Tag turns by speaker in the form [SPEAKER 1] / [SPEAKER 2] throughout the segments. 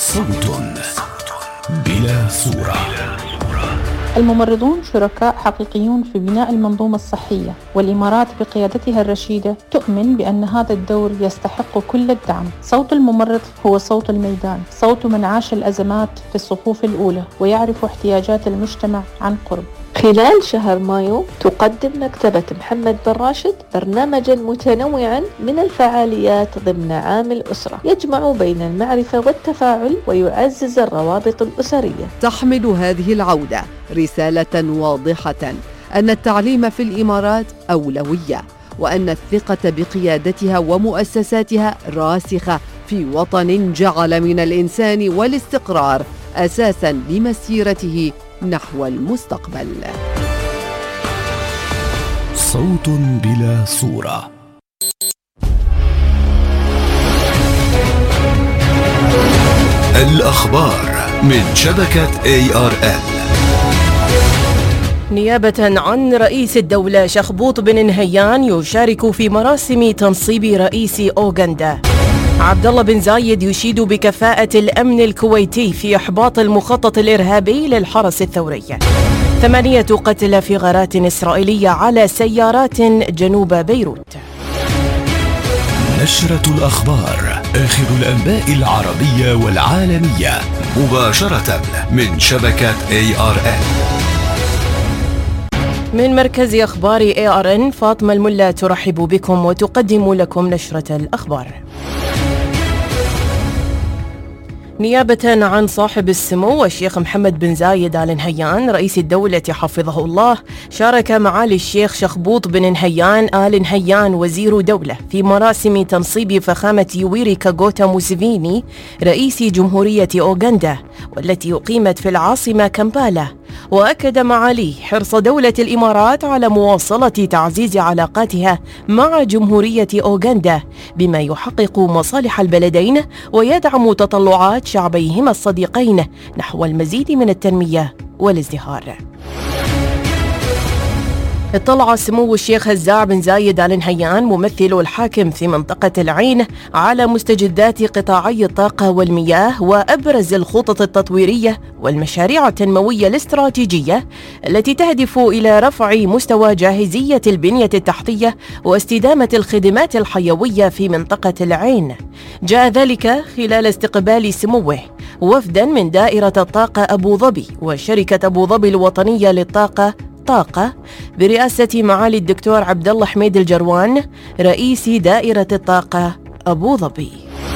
[SPEAKER 1] صوت بلا صورة.
[SPEAKER 2] الممرضون شركاء حقيقيون في بناء المنظومة الصحية، والإمارات بقيادتها الرشيدة تؤمن بأن هذا الدور يستحق كل الدعم. صوت الممرض هو صوت الميدان، صوت من عاش الأزمات في الصفوف الأولى ويعرف احتياجات المجتمع عن قرب.
[SPEAKER 3] خلال شهر مايو تقدم مكتبة محمد بن راشد برنامجا متنوعا من الفعاليات ضمن عام الأسرة، يجمع بين المعرفة والتفاعل ويعزز الروابط الأسرية.
[SPEAKER 4] تحمل هذه العودة رسالة واضحة أن التعليم في الإمارات أولوية، وأن الثقة بقيادتها ومؤسساتها راسخة في وطن جعل من الإنسان والاستقرار أساساً لمسيرته نحو المستقبل.
[SPEAKER 1] صوت بلا صورة. الأخبار من شبكة ARN.
[SPEAKER 5] نيابة عن رئيس الدولة شخبوط بن نهيان يشارك في مراسم تنصيب رئيس أوغندا. عبد الله بن زايد يشيد بكفاءة الأمن الكويتي في إحباط المخطط الإرهابي للحرس الثوري. 8 قتلى في غارات إسرائيلية على سيارات جنوب بيروت.
[SPEAKER 1] نشرة الأخبار، آخر الأنباء العربية والعالمية مباشرة من شبكة ARN.
[SPEAKER 5] من مركز أخبار ARN فاطمة الملا ترحب بكم وتقدم لكم نشرة الأخبار. نيابة عن صاحب السمو الشيخ محمد بن زايد آل نهيان رئيس الدولة حفظه الله، شارك معالي الشيخ شخبوط بن نهيان آل نهيان وزير دولة في مراسم تنصيب فخامة يويري كاغوتا موسيفيني رئيس جمهورية أوغندا، والتي أقيمت في العاصمة كامبالا. وأكد معاليه حرص دولة الإمارات على مواصلة تعزيز علاقاتها مع جمهورية أوغندا بما يحقق مصالح البلدين ويدعم تطلعات شعبيهما الصديقين نحو المزيد من التنمية والازدهار. اطلع سمو الشيخ هزاع بن زايد آل نهيان ممثل الحاكم في منطقة العين على مستجدات قطاعي الطاقة والمياه وأبرز الخطط التطويرية والمشاريع التنموية الاستراتيجية التي تهدف إلى رفع مستوى جاهزية البنية التحتية واستدامة الخدمات الحيوية في منطقة العين. جاء ذلك خلال استقبال سموه وفدا من دائرة الطاقة أبو ظبي وشركة أبو ظبي الوطنية للطاقة طاقة برئاسة معالي الدكتور عبد الله حميد الجروان رئيس دائرة الطاقة أبو ظبي.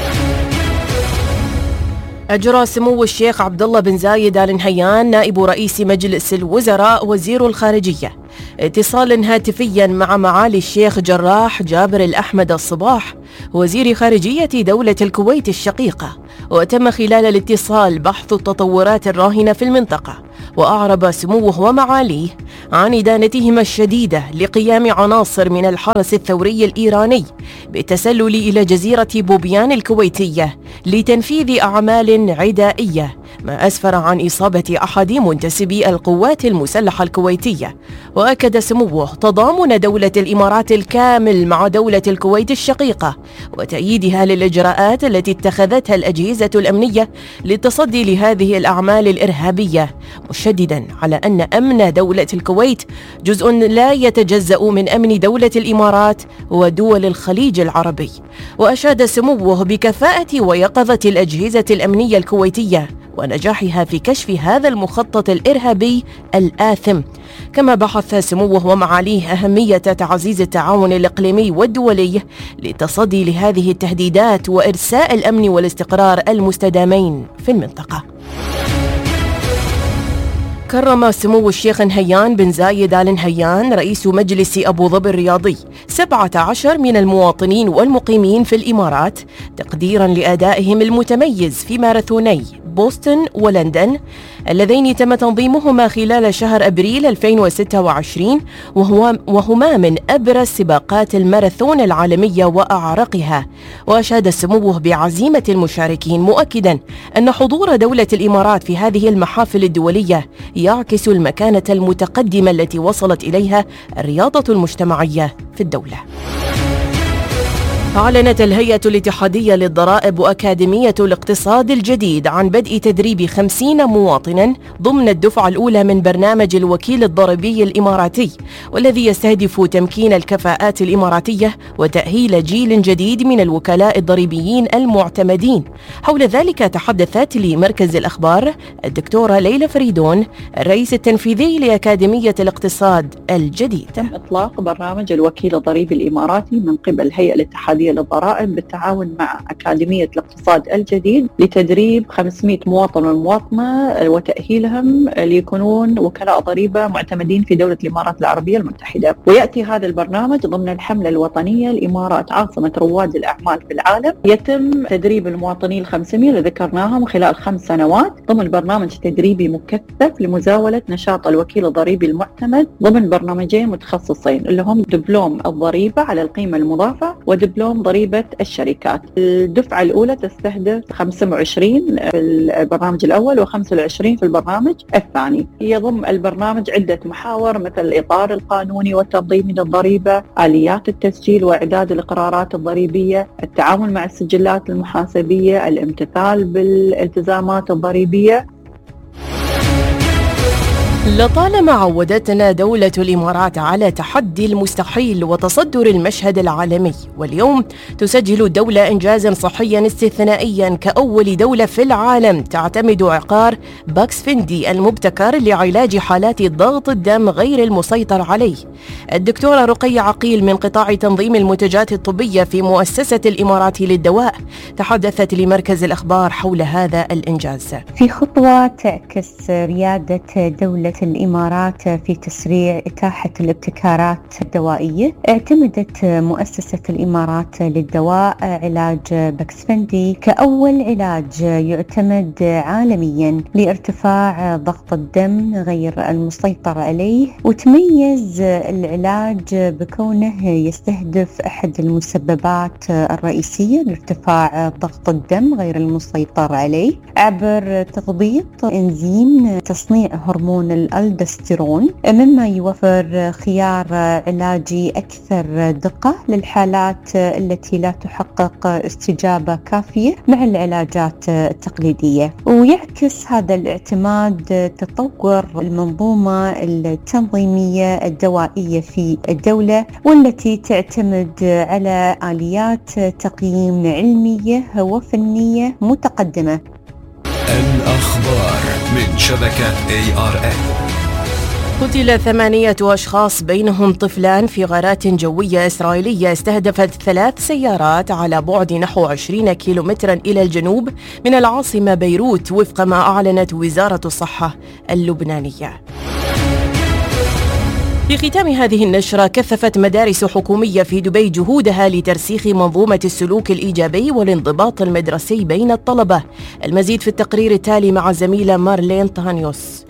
[SPEAKER 5] أجرى سمو الشيخ عبد الله بن زايد آل نهيان نائب رئيس مجلس الوزراء وزير الخارجية اتصالا هاتفيا مع معالي الشيخ جراح جابر الأحمد الصباح وزير خارجية دولة الكويت الشقيقة، وتم خلال الاتصال بحث التطورات الراهنة في المنطقة. وأعرب سموه ومعاليه عن إدانتهما الشديدة لقيام عناصر من الحرس الثوري الإيراني بالتسلل إلى جزيرة بوبيان الكويتية لتنفيذ أعمال عدائية، ما أسفر عن إصابة أحد منتسبي القوات المسلحة الكويتية. وأكد سموه تضامن دولة الإمارات الكامل مع دولة الكويت الشقيقة وتأييدها للإجراءات التي اتخذتها الأجهزة الأمنية للتصدي لهذه الأعمال الإرهابية، مشددا على أن أمن دولة الكويت جزء لا يتجزأ من أمن دولة الإمارات ودول الخليج العربي. وأشاد سموه بكفاءة ويقظة الأجهزة الأمنية الكويتية ونجاحها في كشف هذا المخطط الإرهابي الآثم. كما بحث سموه ومعاليه أهمية تعزيز التعاون الإقليمي والدولي للتصدي لهذه التهديدات وإرساء الأمن والاستقرار المستدامين في المنطقة. كرم سمو الشيخ نهيان بن زايد آل نهيان رئيس مجلس أبو ظبي الرياضي 17 من المواطنين والمقيمين في الإمارات تقديرا لأدائهم المتميز في ماراثوني بوسطن ولندن اللذين تم تنظيمهما خلال شهر أبريل 2026، وهما من أبرز سباقات الماراثون العالمية وأعرقها. وأشاد سموه بعزيمة المشاركين مؤكدا أن حضور دولة الإمارات في هذه المحافل الدولية يعكس المكانة المتقدمة التي وصلت إليها الرياضة المجتمعية في الدولة. أعلنت الهيئة الاتحادية للضرائب وأكاديمية الاقتصاد الجديد عن بدء تدريب 50 مواطنا ضمن الدفعة الأولى من برنامج الوكيل الضريبي الإماراتي، والذي يستهدف تمكين الكفاءات الإماراتية وتأهيل جيل جديد من الوكلاء الضريبيين المعتمدين. حول ذلك تحدثت لمركز الأخبار الدكتورة ليلى فريدون الرئيس التنفيذي لأكاديمية الاقتصاد الجديد.
[SPEAKER 6] تم إطلاق برنامج الوكيل الضريبي الإماراتي من قبل الهيئة الاتحادية للضرائب بالتعاون مع أكاديمية الاقتصاد الجديد لتدريب 500 مواطن ومواطنة وتأهيلهم ليكونون وكلاء ضريبة معتمدين في دولة الإمارات العربية المتحدة. ويأتي هذا البرنامج ضمن الحملة الوطنية الإمارات عاصمة رواد الأعمال في العالم. يتم تدريب المواطنين 500 اللي ذكرناهم خلال 5 سنوات ضمن برنامج تدريبي مكثف لمزاولة نشاط الوكيل الضريبي المعتمد ضمن برنامجين متخصصين اللي هم دبلوم الضريبة على القيمة المضافة ودبلوم ضريبة الشركات. الدفعة الأولى تستهدف 25 في البرنامج الأول و25 في البرنامج الثاني. يضم البرنامج عدة محاور مثل الإطار القانوني والتنظيمي للضريبة، آليات التسجيل وإعداد الإقرارات الضريبية، التعامل مع السجلات المحاسبية، الامتثال بالالتزامات الضريبية.
[SPEAKER 5] لطالما عودتنا دولة الإمارات على تحدي المستحيل وتصدر المشهد العالمي، واليوم تسجل الدولة إنجازا صحيا استثنائيا كأول دولة في العالم تعتمد عقار باكسفندي المبتكر لعلاج حالات ضغط الدم غير المسيطر عليه. الدكتورة رقية عقيل من قطاع تنظيم المنتجات الطبية في مؤسسة الإمارات للدواء تحدثت لمركز الأخبار حول هذا الإنجاز.
[SPEAKER 7] في خطوة تعكس ريادة دولة الإمارات في تسريع إتاحة الابتكارات الدوائية، اعتمدت مؤسسة الإمارات للدواء علاج باكسفندي كأول علاج يعتمد عالميا لارتفاع ضغط الدم غير المسيطر عليه. وتميز العلاج بكونه يستهدف أحد المسببات الرئيسية لارتفاع ضغط الدم غير المسيطر عليه عبر تضبيط إنزيم تصنيع هرمون الألدوستيرون، مما يوفر خيار علاجي أكثر دقة للحالات التي لا تحقق استجابة كافية مع العلاجات التقليدية. ويعكس هذا الاعتماد تطور المنظومة التنظيمية الدوائية في الدولة، والتي تعتمد على آليات تقييم علمية وفنية متقدمة.
[SPEAKER 1] الأخبار من شبكة ARN.
[SPEAKER 5] قتل 8 أشخاص بينهم طفلان في غارات جوية إسرائيلية استهدفت 3 سيارات على بعد نحو 20 كيلومترا إلى الجنوب من العاصمة بيروت، وفق ما أعلنت وزارة الصحة اللبنانية. في ختام هذه النشرة، كثفت مدارس حكومية في دبي جهودها لترسيخ منظومة السلوك الإيجابي والانضباط المدرسي بين الطلبة. المزيد في التقرير التالي مع الزميلة مارلين طانيوس.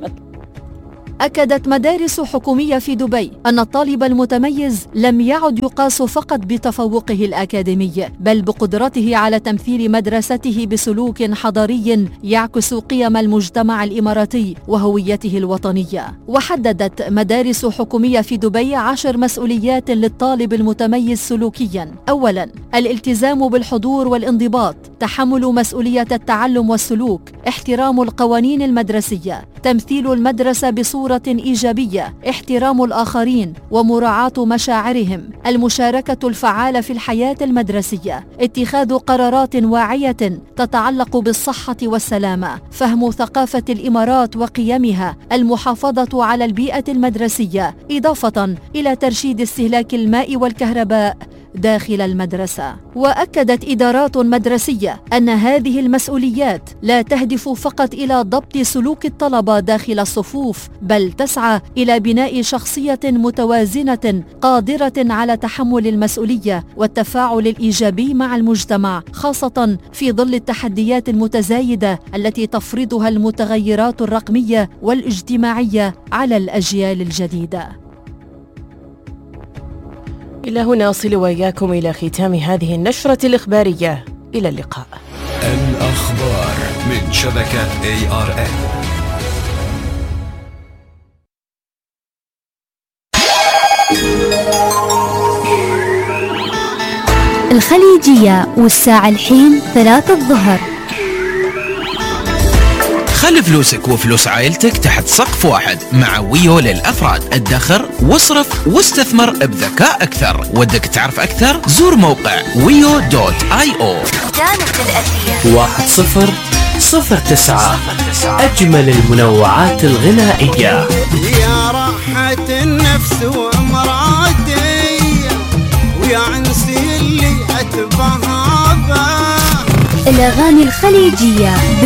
[SPEAKER 8] أكدت مدارس حكومية في دبي أن الطالب المتميز لم يعد يقاس فقط بتفوقه الأكاديمي، بل بقدرته على تمثيل مدرسته بسلوك حضاري يعكس قيم المجتمع الإماراتي وهويته الوطنية. وحددت مدارس حكومية في دبي 10 مسؤوليات للطالب المتميز سلوكيا. أولا، الالتزام بالحضور والانضباط، تحمل مسؤولية التعلم والسلوك، احترام القوانين المدرسية، تمثيل المدرسة بصورة إيجابية، احترام الآخرين ومراعاة مشاعرهم، المشاركة الفعالة في الحياة المدرسية، اتخاذ قرارات واعية تتعلق بالصحة والسلامة، فهم ثقافة الإمارات وقيمها، المحافظة على البيئة المدرسية، إضافة إلى ترشيد استهلاك الماء والكهرباء داخل المدرسة. وأكدت إدارات مدرسية أن هذه المسؤوليات لا تهدف فقط إلى ضبط سلوك الطلبة داخل الصفوف، بل تسعى إلى بناء شخصية متوازنة قادرة على تحمل المسؤولية والتفاعل الإيجابي مع المجتمع، خاصة في ظل التحديات المتزايدة التي تفرضها المتغيرات الرقمية والاجتماعية على الأجيال الجديدة.
[SPEAKER 5] إلى هنا نصل وإياكم إلى ختام هذه النشرة الإخبارية. إلى اللقاء.
[SPEAKER 1] الأخبار من شبكة ARN.
[SPEAKER 8] الخليجية، والساعة الحين 3 الظهر.
[SPEAKER 9] خلي فلوسك وفلوس عائلتك تحت سقف واحد مع ويو للأفراد. ادخر واصرف واستثمر بذكاء أكثر. ودك تعرف أكثر؟ زور موقع wiyo.io.
[SPEAKER 8] كانت الأثير
[SPEAKER 10] 1009 أجمل المنوعات الغنائية.
[SPEAKER 11] يا راحة النفس وامراتي ويا عنسي اللي أتبهى به.
[SPEAKER 8] الأغاني الخليجية